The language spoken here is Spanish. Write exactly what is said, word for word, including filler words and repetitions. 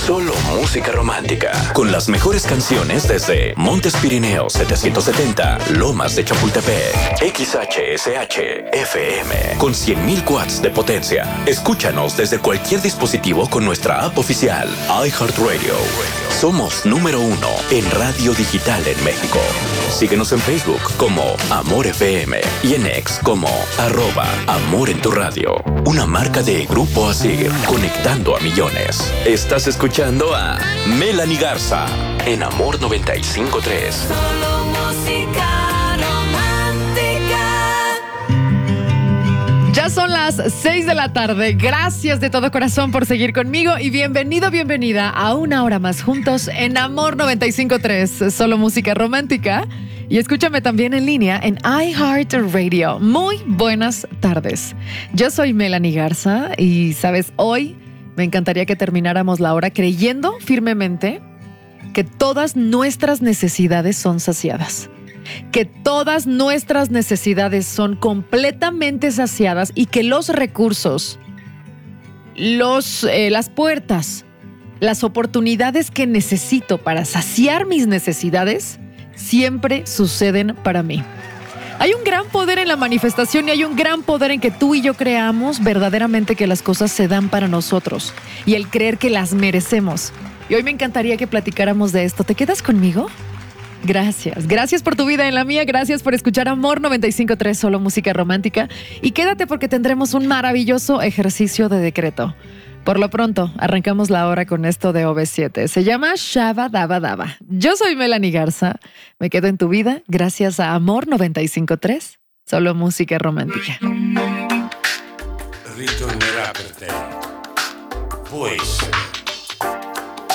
Solo música romántica. Con las mejores canciones desde Montes Pirineos setecientos setenta, Lomas de Chapultepec, X H S H F M. Con cien mil watts de potencia. Escúchanos desde cualquier dispositivo con nuestra app oficial, iHeartRadio. Somos número uno en radio digital en México. Síguenos en Facebook como Amor F M y en X como arroba Amor en tu Radio. Una marca de Grupo Asir, conectando a millones. Estás escuchando a Melanie Garza en Amor noventa y cinco punto tres. Solo música romántica. Ya son las seis de la tarde. Gracias de todo corazón por seguir conmigo y bienvenido, bienvenida a una hora más juntos en Amor noventa y cinco punto tres. Solo música romántica. Y escúchame también en línea en iHeartRadio. Muy buenas tardes. Yo soy Melanie Garza y, ¿sabes? Hoy me encantaría que termináramos la hora creyendo firmemente que todas nuestras necesidades son saciadas. Que todas nuestras necesidades son completamente saciadas y que los recursos, los, eh, las puertas, las oportunidades que necesito para saciar mis necesidades siempre suceden para mí. Hay un gran poder en la manifestación y hay un gran poder en que tú y yo creamos verdaderamente que las cosas se dan para nosotros y el creer que las merecemos. Y hoy me encantaría que platicáramos de esto. ¿Te quedas conmigo? Gracias. Gracias por tu vida en la mía. Gracias por escuchar Amor noventa y cinco punto tres, solo música romántica. Y quédate porque tendremos un maravilloso ejercicio de decreto. Por lo pronto, arrancamos la hora con esto de O V siete. Se llama Shabba Dabba Dabba. Yo soy Melanie Garza. Me quedo en tu vida gracias a Amor noventa y cinco punto tres, solo música romántica. Ritornerà per te. Può essere.